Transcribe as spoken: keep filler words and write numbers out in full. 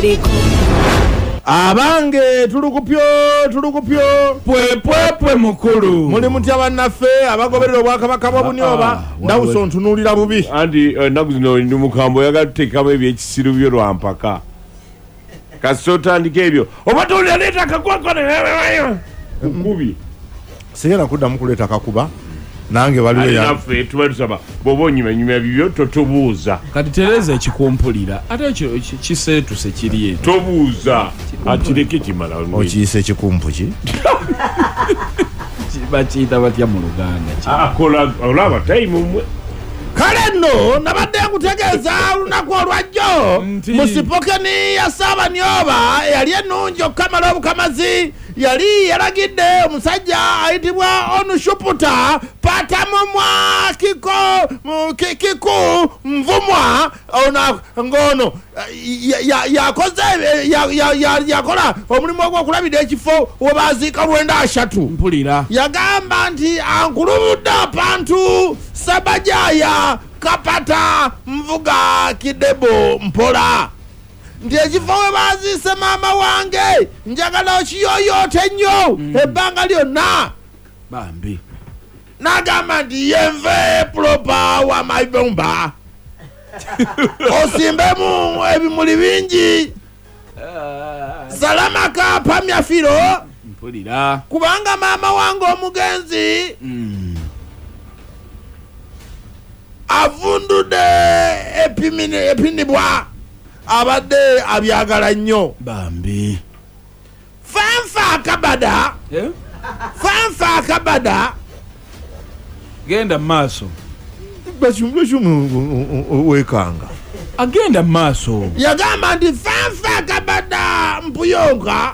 akaliko abange tulukupyo tulukupyo pwe pwe pwe mukulu muli mutya bannaffe abagoberera obwakabaka bwa Bunyoba ndawuso ntunulira bubi andi naku zino ndi mukambo yagateekamu ebyekisiru byo lwampaka kasi otandika ebyo oba tolira leeta akagwakana kubi sigenda kuddamu kuleeta kakuba nange waliwo naffe tuba tusaba bw'oba onyumanyuma bibyo totubuuza kati tereza ekikumpulira ate kiseetuse kiri eyo tobuuza akireke kimala okiyisa ekikumpu ki bakiyita batya mu Luganda akola olaba tayimu mmwe kale nno nabadde nkutegeeza olunaku olwajjo mu sipokeni ya Ssaabanyooba eyali ennungi okukamala obukamazi yali yalagidde omusajja ayitibwa Onushuputa Patamumwa kiko kiku Mvumwa ngono yakoze yakola omulimu ogw'okulabira ekifo we baaziika lwenda ashatu mpulira yagamba nti ankulubudde abantu Sabajaya Kapata Mvuga Kidebo Mpola nti ekifo we baziise maama wange njagala okiyoyoote nnyo ebbanga lyonna bambi n'agamba nti yenve propa wa maibumba osimbemu ebimuli bingi salamaka pamyafiro mpulira kubanga maama wange omugenzi avundudde epinibwa abadde abyagala nnyo bambi fanfa akabada eh fanfa akabada genda maaso basumulusumu wekanga agenda maaso yagamba nti fanfa akabada mpuyonka